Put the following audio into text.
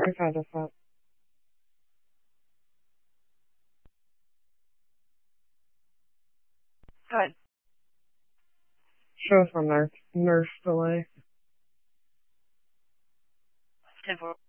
We've had this up. Good. Show us on nurse delay.